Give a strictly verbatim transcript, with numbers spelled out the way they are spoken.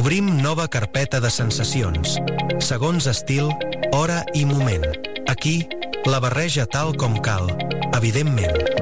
Obrim nova carpeta de sensacions. Segons estil, hora i moment. Aquí, la barreja tal com cal, evidentment.